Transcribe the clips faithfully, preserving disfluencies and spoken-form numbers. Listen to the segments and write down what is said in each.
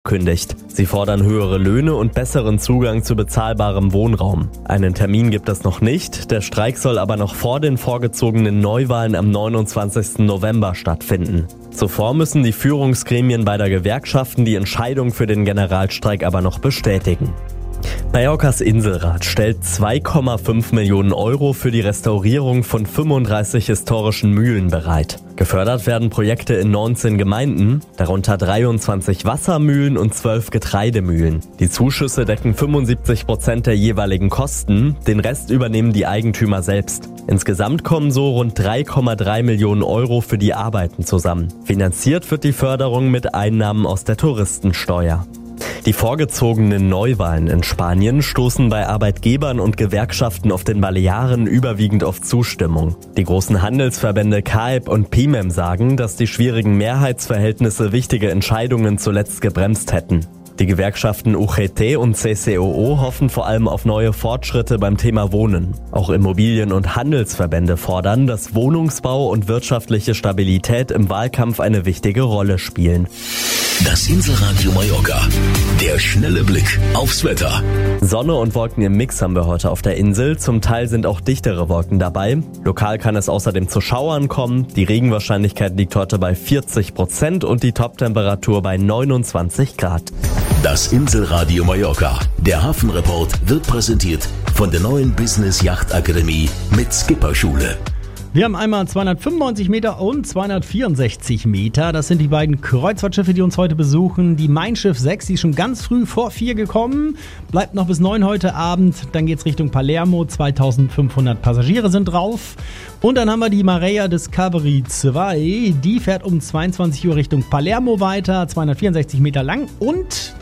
kündigt. Sie fordern höhere Löhne und besseren Zugang zu bezahlbarem Wohnraum. Einen Termin gibt es noch nicht, der Streik soll aber noch vor den vorgezogenen Neuwahlen am neunundzwanzigsten November stattfinden. Zuvor müssen die Führungsgremien beider Gewerkschaften die Entscheidung für den Generalstreik aber noch bestätigen. Mallorcas Inselrat stellt zwei Komma fünf Millionen Euro für die Restaurierung von fünfunddreißig historischen Mühlen bereit. Gefördert werden Projekte in neunzehn Gemeinden, darunter dreiundzwanzig Wassermühlen und zwölf Getreidemühlen. Die Zuschüsse decken fünfundsiebzig Prozent der jeweiligen Kosten, den Rest übernehmen die Eigentümer selbst. Insgesamt kommen so rund drei Komma drei Millionen Euro für die Arbeiten zusammen. Finanziert wird die Förderung mit Einnahmen aus der Touristensteuer. Die vorgezogenen Neuwahlen in Spanien stoßen bei Arbeitgebern und Gewerkschaften auf den Balearen überwiegend auf Zustimmung. Die großen Handelsverbände C A E P und P I M E M sagen, dass die schwierigen Mehrheitsverhältnisse wichtige Entscheidungen zuletzt gebremst hätten. Die Gewerkschaften U G T und C C O O hoffen vor allem auf neue Fortschritte beim Thema Wohnen. Auch Immobilien- und Handelsverbände fordern, dass Wohnungsbau und wirtschaftliche Stabilität im Wahlkampf eine wichtige Rolle spielen. Das Inselradio Mallorca. Der schnelle Blick aufs Wetter. Sonne und Wolken im Mix haben wir heute auf der Insel. Zum Teil sind auch dichtere Wolken dabei. Lokal kann es außerdem zu Schauern kommen. Die Regenwahrscheinlichkeit liegt heute bei vierzig Prozent und die Toptemperatur bei neunundzwanzig Grad. Das Inselradio Mallorca. Der Hafenreport wird präsentiert von der neuen Business Yacht Akademie mit Skipperschule. Wir haben einmal zweihundertfünfundneunzig Meter und zweihundertvierundsechzig Meter. Das sind die beiden Kreuzfahrtschiffe, die uns heute besuchen. Die Mein Schiff sechs, die ist schon ganz früh vor vier gekommen. Bleibt noch bis neun heute Abend. Dann geht's Richtung Palermo. zweitausendfünfhundert Passagiere sind drauf. Und dann haben wir die Marea Discovery zwei. Die fährt um zweiundzwanzig Uhr Richtung Palermo weiter. zweihundertvierundsechzig Meter lang und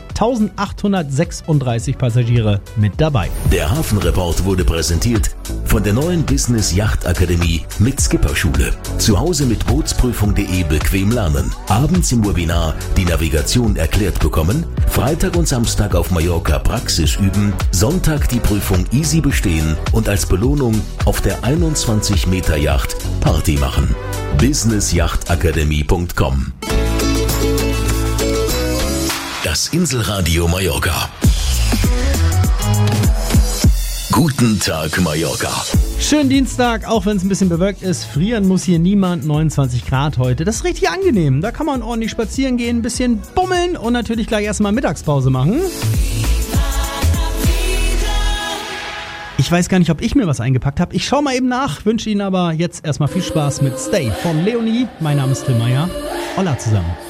eintausendachthundertsechsunddreißig Passagiere mit dabei. Der Hafenreport wurde präsentiert von der neuen Business Yacht Akademie mit Skipperschule. Zu Hause mit Bootsprüfung punkt de bequem lernen. Abends im Webinar die Navigation erklärt bekommen. Freitag und Samstag auf Mallorca Praxis üben. Sonntag die Prüfung easy bestehen und als Belohnung auf der einundzwanzig Meter Yacht Party machen. business yacht akademie punkt com. Das Inselradio Mallorca. Guten Tag, Mallorca. Schönen Dienstag, auch wenn es ein bisschen bewölkt ist. Frieren muss hier niemand. neunundzwanzig Grad heute. Das ist richtig angenehm. Da kann man ordentlich spazieren gehen, ein bisschen bummeln und natürlich gleich erstmal Mittagspause machen. Ich weiß gar nicht, ob ich mir was eingepackt habe. Ich schaue mal eben nach, wünsche Ihnen aber jetzt erstmal viel Spaß mit Stay von Leonie. Mein Name ist Till Meyer. Hola zusammen.